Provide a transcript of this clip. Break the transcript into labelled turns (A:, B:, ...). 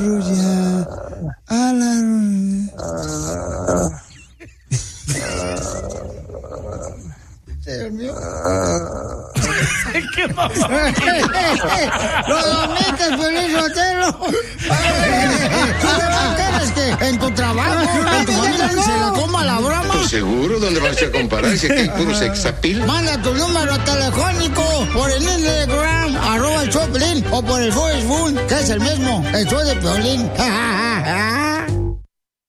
A: Dios mío. ¡Lo domitas, Piolín Sotelo! ¿Quieres que en tu trabajo, en tu familia se la coma la broma?
B: Pues seguro, ¿dónde vas a comparar? Si aquí hay puro sexapil.
A: Manda tu número telefónico por el Instagram, @el show de Piolín, o por el Facebook, que es el mismo, el show de Piolín.